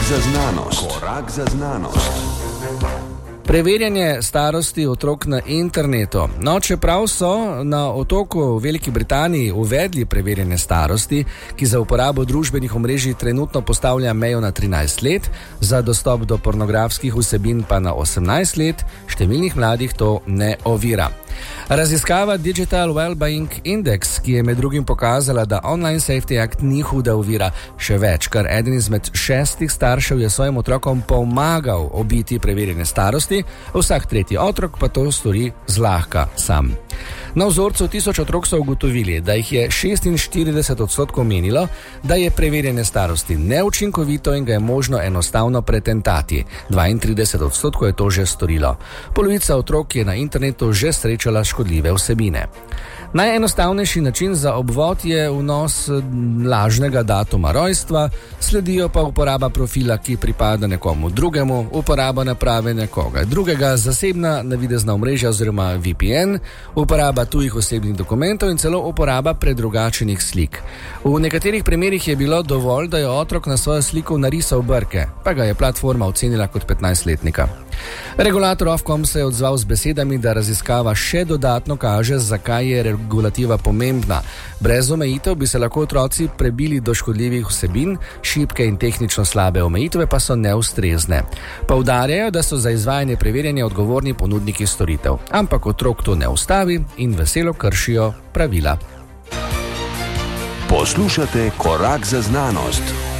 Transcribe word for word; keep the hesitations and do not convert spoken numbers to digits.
za znanost. Korak za znanost. Preverjanje starosti otrok na internetu. No, čeprav so na otoku v Veliki Britaniji uvedli preverjanje starosti, ki za uporabo družbenih omrežij trenutno postavlja mejo na trinajst let, za dostop do pornografskih vsebin pa na osemnajst let, številnih mladih to ne ovira. Raziskava Digital Wellbeing Index, ki je med drugim pokazala, da Online Safety Act ni huda ovira, še več, kar eden izmed šestih staršev je svojim otrokom pomagal obiti preverjene starosti, vsak tretji otrok pa to stori zlahka sam. Na vzorcu tisoč otrok so ugotovili, da jih je šestinštirideset odstotkov menilo, da je preverjene starosti neučinkovito in ga je možno enostavno pretentati. dvaintrideset odstotkov je to že storilo. Polovica otrok je na internetu že srečala škodljive vsebine. Najenostavnejši način za obvod je vnos lažnega datuma rojstva, sledijo pa uporaba profila, ki pripada nekomu drugemu, uporaba naprave nekoga drugega, zasebna navidezna omrežja oziroma V P N, uporaba tujih osebnih dokumentov in celo uporaba predrugačenih slik. V nekaterih primerih je bilo dovolj, da je otrok na svojo sliko narisal brke, pa ga je platforma ocenila kot petnajstletnika. Regulator Ofcom se je odzval z besedami, da raziskava še dodatno kaže, zakaj je regulativa pomembna. Brez omejitev bi se lahko otroci prebili do škodljivih vsebin, šibke in tehnično slabe omejitve pa so neustrezne. Poudarjajo, da so za izvajanje preverjanja odgovorni ponudniki storitev, ampak otrok to ne ustavi in veselo kršijo pravila. Poslušate Korak za znanost.